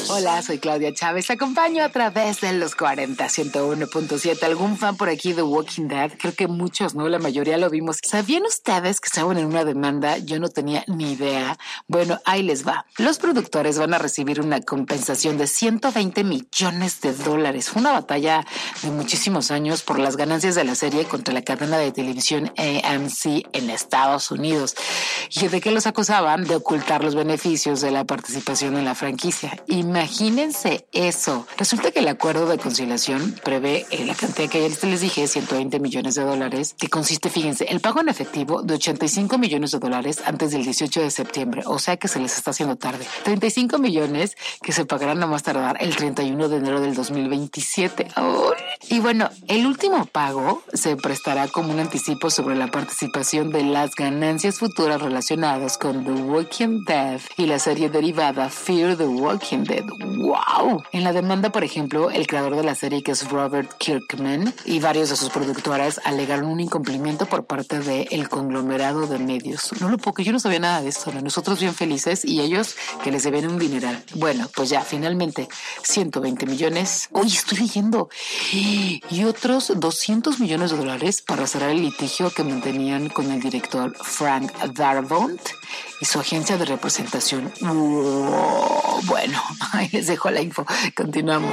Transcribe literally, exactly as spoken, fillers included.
Hola, soy Claudia Chávez. Te acompaño a través de los cuarenta, ciento uno punto siete. ¿Algún fan por aquí de Walking Dead? Creo que muchos, ¿no? La mayoría lo vimos. ¿Sabían ustedes que estaban en una demanda? Yo no tenía ni idea. Bueno, ahí les va. Los productores van a recibir una compensación de ciento veinte millones de dólares. Fue una batalla de muchísimos años por las ganancias de la serie contra la cadena de televisión A M C en Estados Unidos. ¿Y de qué los acusaban? De ocultar los beneficios de la participación en la franquicia. Imagínense eso. Resulta que el acuerdo de conciliación prevé eh, la cantidad que ayer les dije, ciento veinte millones de dólares, que consiste, fíjense, el pago en efectivo de ochenta y cinco millones de dólares antes del dieciocho de septiembre, o sea que se les está haciendo tarde. treinta y cinco millones que se pagarán a más tardar el treinta y uno de enero del dos mil veintisiete. ¡Oh! Y bueno, el último pago se prestará como un anticipo sobre la participación de las ganancias futuras relacionadas con The Walking Dead y la serie derivada Fear the Walking Dead. ¡Wow! En la demanda, por ejemplo, el creador de la serie, que es Robert Kirkman, y varios de sus productoras alegaron un incumplimiento por parte del conglomerado de medios. No lo puedo, yo no sabía nada de esto, ¿no? Nosotros bien felices y ellos que les deben un dineral. Bueno, pues ya, finalmente, ciento veinte millones. Oye, estoy leyendo. Y otros doscientos millones de dólares para cerrar el litigio que mantenían con el director Frank Darabont y su agencia de representación. Wow. Bueno, ahí les dejo la info. Continuamos.